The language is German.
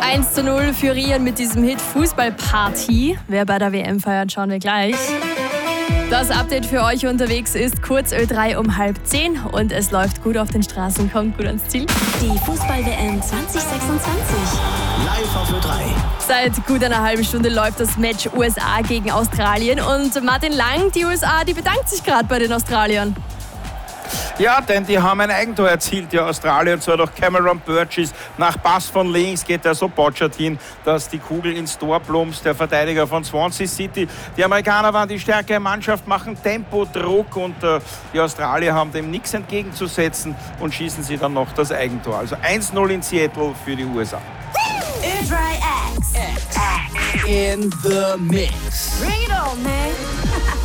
1:0 für Rian mit diesem Hit Fußballparty. Wer bei der WM feiert, schauen wir gleich. Das Update für euch unterwegs ist kurz Ö3 um 9:30 und es läuft gut auf den Straßen, kommt gut ans Ziel. Die Fußball-WM 2026. Live auf Ö3. Seit gut einer halben Stunde läuft das Match USA gegen Australien und Martin Lang, die USA, die bedankt sich gerade bei den Australiern. Ja, denn die haben ein Eigentor erzielt, die Australier, und zwar durch Cameron Burgess. Nach Pass von links geht er so botschert hin, dass die Kugel ins Tor plumpst, der Verteidiger von Swansea City. Die Amerikaner waren die stärkere Mannschaft, machen Tempo, Druck und die Australier haben dem nichts entgegenzusetzen und schießen sie dann noch das Eigentor. Also 1:0 in Seattle für die USA. Ö3X. In the mix. Bring it on, man.